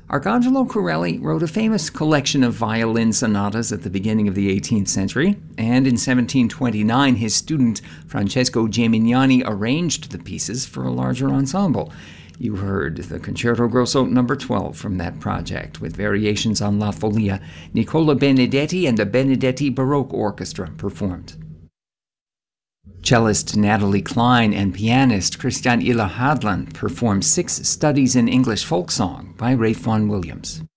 Arcangelo Corelli wrote a famous collection of violin sonatas at the beginning of the 18th century, and in 1729 his student Francesco Gimignani arranged the pieces for a larger ensemble. You heard the Concerto Grosso No. 12 from that project, with variations on La Folia. Nicola Benedetti and the Benedetti Baroque Orchestra performed. Cellist Natalie Klein and pianist Christian Ila Hadland performed 6 studies in English folk song by Ralph Vaughan Williams.